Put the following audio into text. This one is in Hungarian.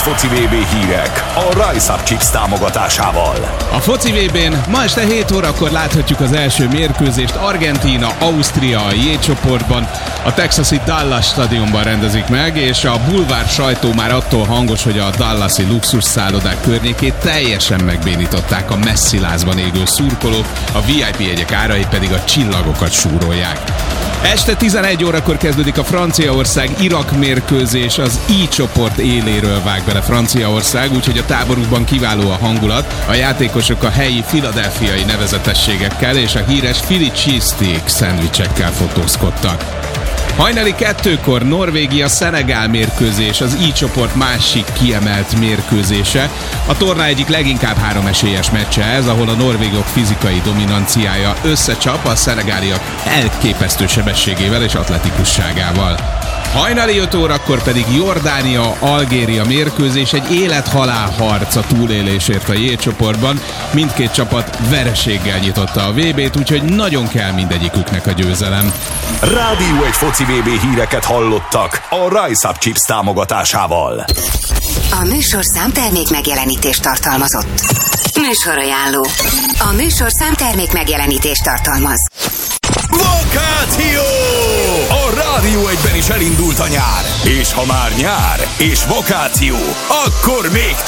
foci VB hírek a Rise Up Chips támogatásával. A foci VB-n ma este 7 órakor láthatjuk az első mérkőzést. Argentína, Ausztria a J csoportban, a texasi Dallas stadionban rendezik meg, és a bulvár sajtó már attól hangos, hogy a dallasi luxusszállodák környékét teljesen megbénították a messzilázban égő szurkolók, a VIP jegyek árai pedig a csillagokat súrolják. Este 11 órakor kezdődik a Franciaország-Irak mérkőzés, az I csoport éléről vág bele Franciaország, úgyhogy a táborukban kiváló a hangulat. A játékosok a helyi philadelphiai nevezetességekkel és a híres Philly cheesesteak szendvicsekkel fotózkodtak. Hajnali 2-kor Norvégia-Szenegál mérkőzés, az I csoport másik kiemelt mérkőzése. A torna egyik leginkább 3 esélyes meccse ez, ahol a norvégok fizikai dominanciája összecsap a szenegáliak elképesztő sebességével és atletikusságával. Hajnali 5 órakor pedig Jordánia-Algéria mérkőzés, egy élet-halál harc a túlélésért a J csoportban. Mindkét csapat vereséggel nyitotta a VB-t, úgyhogy nagyon kell mindegyiküknek a győzelem. Rádió egy foci VB híreket hallottak a Rise Up Chips támogatásával. A műsorszám termék megjelenítést tartalmazott. Műsorajánló. A műsorszám termék megjelenítést tartalmaz. Vakáció! A Rádió 1-ben is elindult a nyár. És ha már nyár és vakáció, akkor még